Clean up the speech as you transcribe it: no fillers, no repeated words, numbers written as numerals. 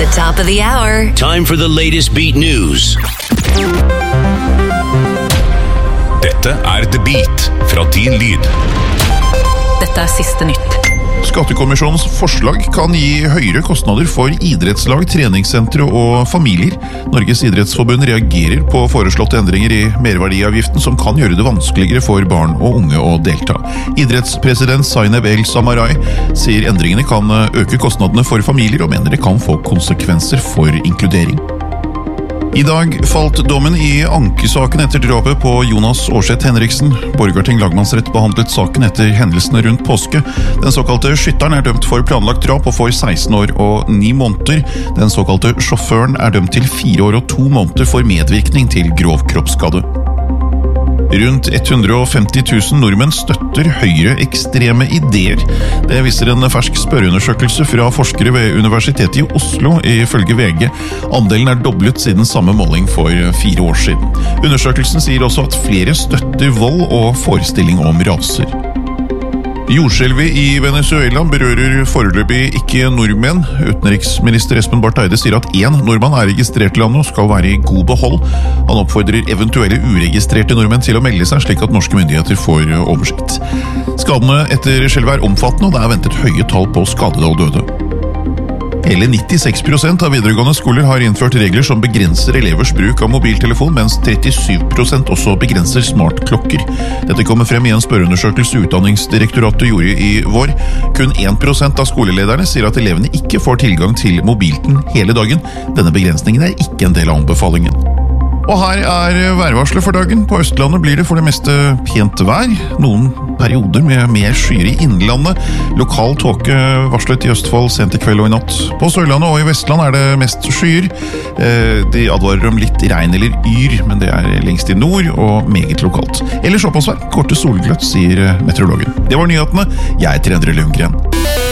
the top of the hour. Time for the latest beat news. Dette The Beat fra Din Lyd. Dette siste nytt. Skattekommisjonens forslag kan gi høyere kostnader for idrettslag, treningssentre og familier. Norges idrettsforbund reagerer på foreslåtte endringer i merverdiavgiften som kan gjøre det vanskeligere for barn og unge å delta. Idrettspresident Zaineb El Samarai sier endringene kan øke kostnadene for familier og mener det kan få konsekvenser for inkludering. I dag falt dommen i ankesaken etter drapet på Jonas Aarseth Henriksen. Borgarting lagmannsrett behandlet saken etter hendelsene rundt påske. Den såkalte skytteren dømt for planlagt drap og får 16 år og 9 måneder. Den såkalte sjåføren dømt til 4 år og 2 måneder for medvirkning til grov kroppsskade. Rundt 150 000 nordmenn støtter høyre ekstreme ideer. Det viser en fersk spørreundersøkelse fra forskere ved Universitetet i Oslo, ifølge VG. Andelen doblet siden samme måling for 4 år siden. Undersøkelsen sier også at flere støtter vold og forestilling om raser. Jordskjelvet i Venezuela berører foreløpig ikke nordmenn. Utenriksminister Espen Barth Eide sier at 1 nordmann registrert i landet og skal være i god behold. Han oppfordrer eventuelle uregistrerte nordmenn til å melde seg, slik at norske myndigheter får oversikt. Skadene etter skjelvet omfattende, og det ventet høye tall på skadede og døde. Hele 96% av videregående skoler har innført regler som begrenser elevers bruk av mobiltelefon, mens 37% også begrenser smartklokker. Dette kommer frem i en spørreundersøkelse Utdanningsdirektoratet gjorde i vår. Kun 1% av skolelederne sier at elevene ikke får tilgang til mobilen hele dagen. Denne begrensningen ikke en del av anbefalingen. Og her værvarslet for dagen. På Østlandet blir det for det meste pent vær. Noen perioder med mer skyer i innlandet. Lokal tåke varslet i Østfold sent i kveld og i natt. På Sørlandet og i Vestland det mest skyer. De advarer om litt regn eller yr, men det lengst i nord og meget lokalt. Ellers oppholdsvær, korte solgløtt, sier meteorologen. Det var nyhetene. Jeg heter Endre Lundgren.